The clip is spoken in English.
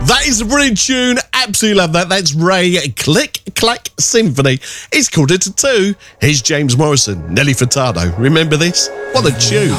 That is a brilliant tune. Absolutely love that. That's Ray Click Clack Symphony. It's called it a 2. Here's James Morrison, Nelly Furtado. Remember this? What a tune.